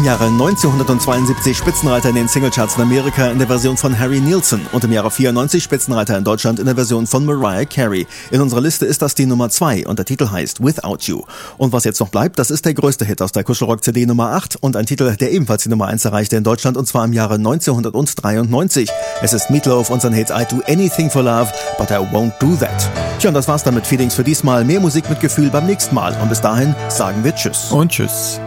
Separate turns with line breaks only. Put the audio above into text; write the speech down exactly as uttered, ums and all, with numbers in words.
Jahre neunzehnhundertzweiundsiebzig Spitzenreiter in den Singlecharts in Amerika in der Version von Harry Nilsson und im Jahre vierundneunzig Spitzenreiter in Deutschland in der Version von Mariah Carey. In unserer Liste ist das die Nummer zwei und der Titel heißt Without You. Und was jetzt noch bleibt, das ist der größte Hit aus der Kuschelrock-C D Nummer acht und ein Titel, der ebenfalls die Nummer eins erreichte in Deutschland und zwar im Jahre neunzehnhundertdreiundneunzig. Es ist Meatloaf und sein Hit I Do Anything for Love, but I Won't Do That. Tja, und das war's dann mit Feelings für diesmal. Mehr Musik mit Gefühl beim nächsten Mal und bis dahin sagen wir Tschüss.
Und Tschüss.